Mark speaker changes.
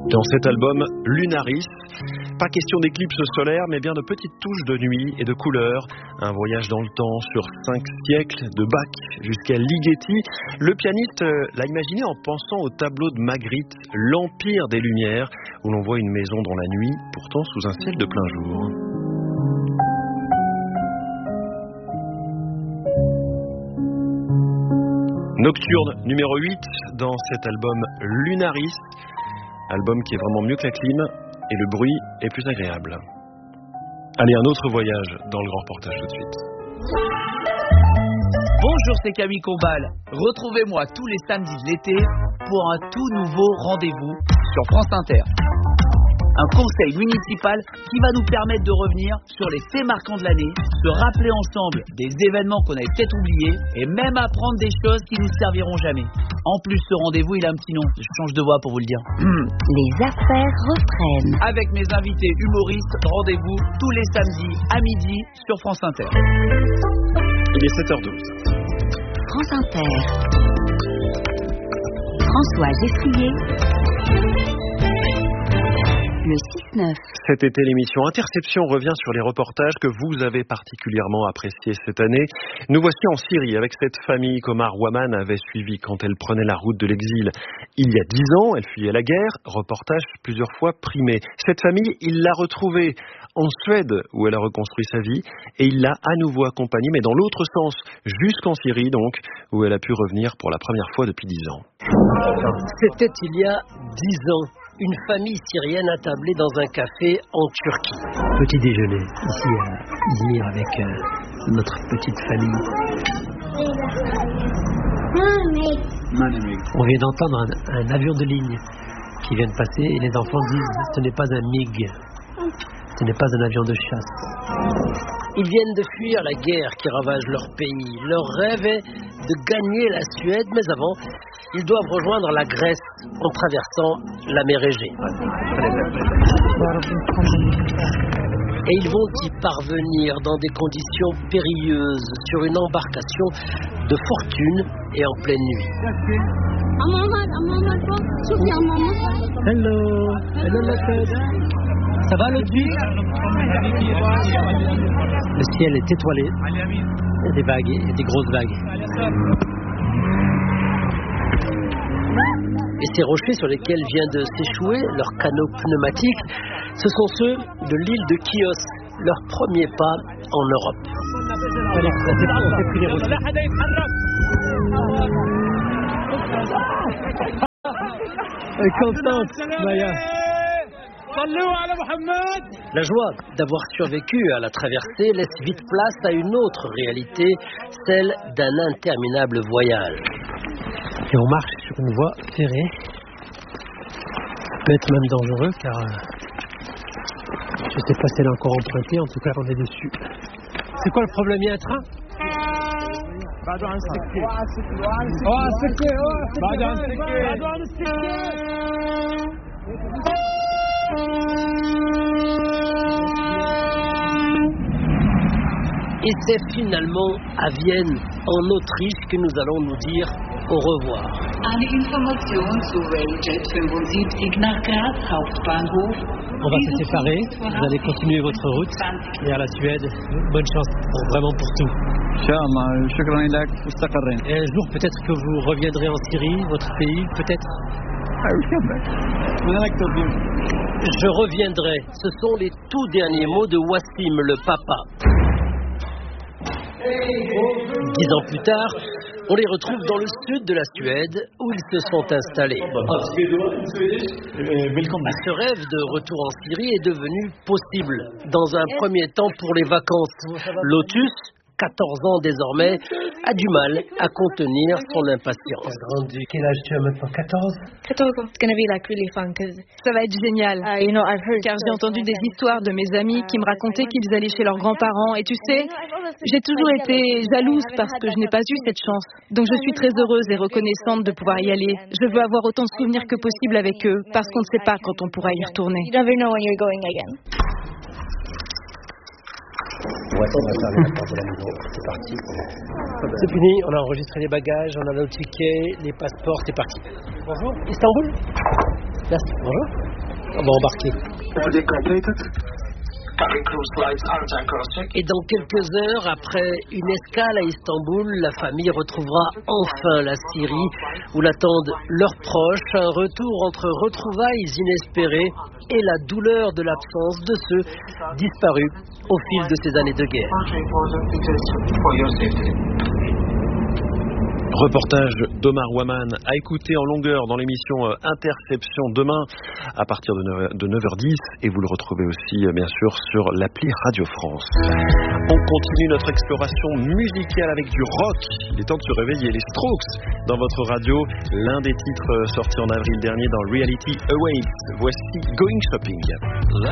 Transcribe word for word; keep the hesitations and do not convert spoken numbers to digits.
Speaker 1: Dans cet album Lunaris, pas question d'éclipse solaire, mais bien de petites touches de nuit et de couleurs. Un voyage dans le temps sur cinq siècles, de Bach jusqu'à Ligeti. Le pianiste l'a imaginé en pensant au tableau de Magritte, l'Empire des Lumières, où l'on voit une maison dans la nuit, pourtant sous un ciel de plein jour. Nocturne numéro huit dans cet album Lunaris. Album qui est vraiment mieux que la clim et le bruit est plus agréable. Allez, un autre voyage dans le grand reportage tout de suite.
Speaker 2: Bonjour, c'est Camille Combal. Retrouvez-moi tous les samedis de l'été pour un tout nouveau rendez-vous sur France Inter. Un conseil municipal qui va nous permettre de revenir sur les faits marquants de l'année, se rappeler ensemble des événements qu'on avait peut-être oubliés et même apprendre des choses qui nous serviront jamais. En plus, ce rendez-vous, il a un petit nom. Je change de voix pour vous le dire.
Speaker 3: Les affaires reprennent.
Speaker 2: Avec mes invités humoristes, rendez-vous tous les samedis à midi sur France Inter.
Speaker 1: Il est sept heures douze.
Speaker 3: France Inter. François Geffrier. Le six neuf.
Speaker 1: Cet été, l'émission Interception revient sur les reportages que vous avez particulièrement appréciés cette année. Nous voici en Syrie avec cette famille qu'Omar Waman avait suivie quand elle prenait la route de l'exil. Il y a dix ans, elle fuyait la guerre, reportage plusieurs fois primé. Cette famille, il l'a retrouvée en Suède où elle a reconstruit sa vie et il l'a à nouveau accompagnée, mais dans l'autre sens, jusqu'en Syrie donc, où elle a pu revenir pour la première fois depuis dix ans.
Speaker 4: C'était il y a dix ans. Une famille syrienne attablée dans un café en Turquie.
Speaker 5: Petit déjeuner ici à Izmir avec euh, notre petite famille. On vient d'entendre un, un avion de ligne qui vient de passer et les enfants disent ce n'est pas un MiG, ce n'est pas un avion de chasse.
Speaker 4: Ils viennent de fuir la guerre qui ravage leur pays. Leur rêve est de gagner la Suède, mais avant, ils doivent rejoindre la Grèce en traversant la mer Égée. Et ils vont y parvenir dans des conditions périlleuses, sur une embarcation de fortune et en pleine nuit.
Speaker 5: Hello, hello la ça va le duc? Le ciel est étoilé. Il y a des vagues, il y a des grosses vagues.
Speaker 4: Et ces rochers sur lesquels vient de s'échouer leur canot pneumatique, ce sont ceux de l'île de Chios, leur premier pas en Europe.
Speaker 5: Allez, on fait plus les rochers. Elle est contente, Maya.
Speaker 4: La joie d'avoir survécu à la traversée laisse vite place à une autre réalité, celle d'un interminable voyage.
Speaker 5: Et on marche sur une voie ferrée, peut-être même dangereux car euh, je ne sais pas si elle est encore empruntée, en tout cas on est dessus. C'est quoi le problème? Il y a un train?
Speaker 4: Et c'est finalement à Vienne, en Autriche, que nous allons nous dire au revoir.
Speaker 5: On va se séparer, vous allez continuer votre route vers la Suède. Bonne chance, pour, vraiment pour tout. Et un jour, peut-être que vous reviendrez en Syrie, votre pays, peut-être.
Speaker 4: Je reviendrai. Ce sont les tout derniers mots de Wassim, le papa. Dix ans plus tard, on les retrouve dans le sud de la Suède, où ils se sont installés. Ce rêve de retour en Syrie est devenu possible. Dans un premier temps pour les vacances. Lotus, quatorze ans désormais, a du mal à contenir son impatience.
Speaker 5: Quel âge tu as maintenant? quatorze?
Speaker 6: quatorze ans. It's gonna be like really fun because ça va être génial. Uh, you know, I've heard car j'ai entendu des histoires de mes amis qui me racontaient qu'ils allaient chez leurs grands-parents et tu sais, j'ai toujours été jalouse parce que je n'ai pas eu cette chance. Donc je suis très heureuse et reconnaissante de pouvoir y aller. Je veux avoir autant de souvenirs que possible avec eux parce qu'on ne sait pas quand on pourra y retourner. You never know when you're going again.
Speaker 5: On va fermer la porte de la maison. C'est parti. C'est fini, on a enregistré les bagages, on a nos tickets, les passeports, c'est parti. Bonjour, Istanbul. Merci. Bonjour. on va embarquer.
Speaker 4: Et dans quelques heures, après une escale à Istanbul, la famille retrouvera enfin la Syrie où l'attendent leurs proches. Un retour entre retrouvailles inespérées et la douleur de l'absence de ceux disparus au fil de ces années de guerre.
Speaker 1: Reportage d'Omar Waman à écouter en longueur dans l'émission Interception demain à partir de neuf heures dix et vous le retrouvez aussi bien sûr sur l'appli Radio France. On continue notre exploration musicale avec du rock. Il est temps de se réveiller. Les Strokes dans votre radio, l'un des titres sortis en avril dernier dans Reality Awaits. Voici Going Shopping.